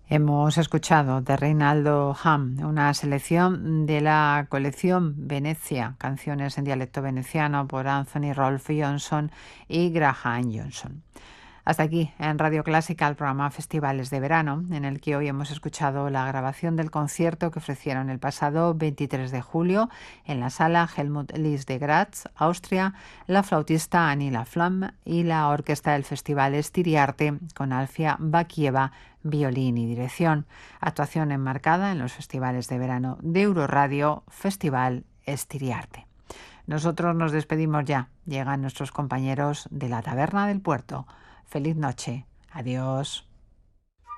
Hemos escuchado de Reinaldo Ham una selección de la colección Venecia, canciones en dialecto veneciano por Anthony Rolfe Johnson y Graham Johnson. Hasta aquí en Radio Clásica el programa Festivales de Verano, en el que hoy hemos escuchado la grabación del concierto que ofrecieron el pasado 23 de julio en la sala Helmut Lis de Graz, Austria, la flautista Annie Laflamme y la orquesta del Festival Estiriarte con Alfia Bakieva, violín y dirección. Actuación enmarcada en los festivales de verano de Euroradio, Festival Estiriarte. Nosotros nos despedimos ya. Llegan nuestros compañeros de la Taberna del Puerto. Feliz noche. Adiós.